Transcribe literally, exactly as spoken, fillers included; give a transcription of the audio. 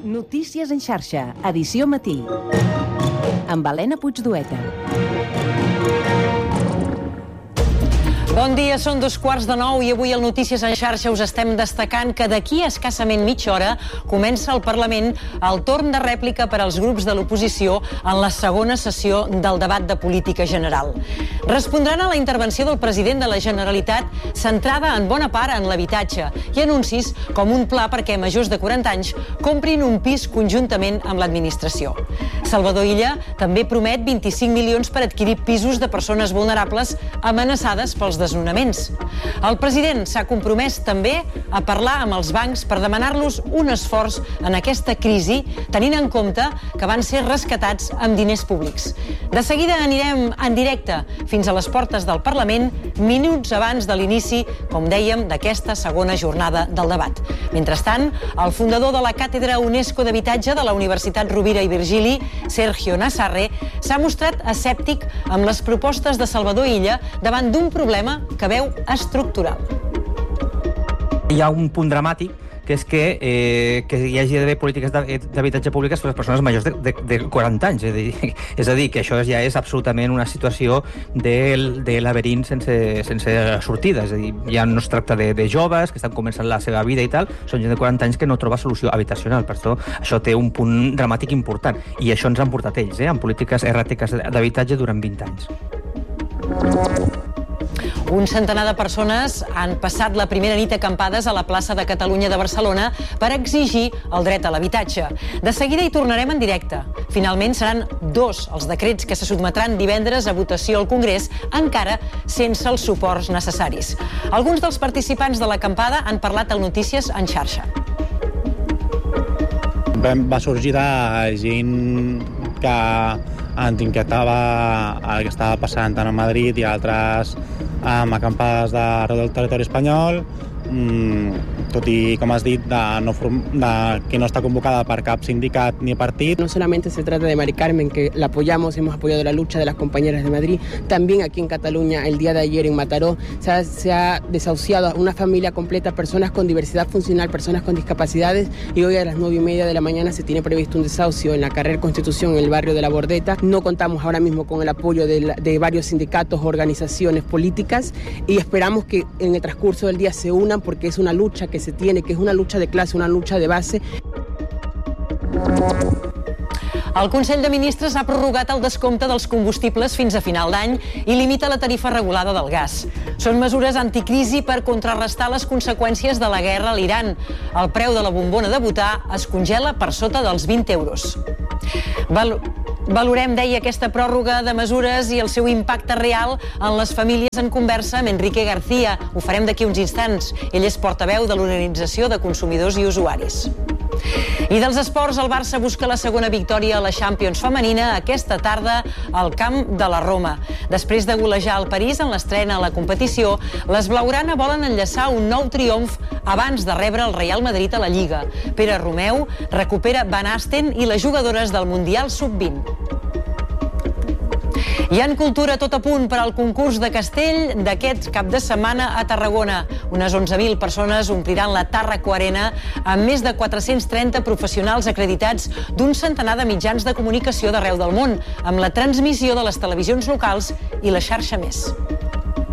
Notícies en xarxa, edició matí. Amb Helena Puigdueta. Bon dia, són dos quarts de nou i avui al Notícies en xarxa us estem destacant que d'aquí a escassament mitja hora comença al Parlament el torn de rèplica per als grups de l'oposició en la segona sessió del debat de política general. Respondran a la intervenció del president de la Generalitat centrada en bona part en l'habitatge i anuncis com un pla perquè majors de quaranta anys comprin un pis conjuntament amb l'administració. Salvador Illa també promet vint-i-cinc milions per adquirir pisos de persones vulnerables amenaçades pels desnonaments. El president s'ha compromès també a parlar amb els bancs per demanar-los un esforç en aquesta crisi, tenint en compte que van ser rescatats amb diners públics. De seguida anirem en directe fins a les portes del Parlament, minuts abans de l'inici, com dèiem, d'aquesta segona jornada del debat. Mentrestant, el fundador de la Càtedra UNESCO d'Habitatge de la Universitat Rovira i Virgili, Sergio Nassarre, s'ha mostrat escèptic amb les propostes de Salvador Illa davant d'un problema que veu estructural. Hi ha un punt dramàtic, que és que, eh, que hi hagi d'haver polítiques d'habitatge públiques per a les persones majors de, de, de quaranta anys. És a, dir, és a dir, que això ja és absolutament una situació de, de laberint sense, sense sortida. És a dir, ja no es tracta de, de joves que estan començant la seva vida i tal, són gent de quaranta anys que no troba solució habitacional. Per això, això té un punt dramàtic important. I això ens han portat ells, eh, amb polítiques erràtiques d'habitatge durant vint anys. Un centenar de persones han passat la primera nit acampades a la plaça de Catalunya de Barcelona per exigir el dret a l'habitatge. De seguida hi tornarem en directe. Finalment seran dos els decrets que se sotmetran divendres a votació al Congrés, encara sense els suports necessaris. Alguns dels participants de l'acampada han parlat al Notícies en xarxa. Va sorgir de gent que ens inquietava el que estava passant tant a Madrid i a altres amb acampades d'arreu del territori espanyol, tot i, com has dit, de no, de, que no está convocada por cap sindicat ni partit. No solamente se trata de Mari Carmen, que la apoyamos, hemos apoyado la lucha de las compañeras de Madrid, también aquí en Cataluña, el día de ayer en Mataró, se ha, se ha desahuciado a una familia completa, personas con diversidad funcional, personas con discapacidades, y hoy a las nueve y media de la mañana se tiene previsto un desahucio en la carrera Constitución, en el barrio de La Bordeta. No contamos ahora mismo con el apoyo de, de varios sindicatos, organizaciones políticas, y esperamos que en el transcurso del día se unan, porque es una lucha que se tiene, que es una lucha de clase, una lucha de base. El Consell de Ministres ha prorrogat el descompte dels combustibles fins a final d'any i limita la tarifa regulada del gas. Són mesures anticrisi per contrarrestar les conseqüències de la guerra a l'Iran. El preu de la bombona de butà es congela per sota dels vint euros. Val Valorem, deia, aquesta pròrroga de mesures i el seu impacte real en les famílies en conversa amb Enrique García. Ho farem d'aquí uns instants. Ell és portaveu de l'Organització de Consumidors i Usuaris. I dels esports, el Barça busca la segona victòria a la Champions femenina aquesta tarda al camp de la Roma. Després de golejar el París en l'estrena a la competició, les blaugrana volen enllaçar un nou triomf abans de rebre el Real Madrid a la Lliga. Pere Romeu recupera Van Asten i les jugadores del Mundial sub vint. I en cultura, tot a punt per al concurs de castell d'aquest cap de setmana a Tarragona. Unes onze mil persones ompliran la Tàrraco Arena amb més de quatre-cents trenta professionals acreditats d'un centenar de mitjans de comunicació d'arreu del món, amb la transmissió de les televisions locals i la xarxa més.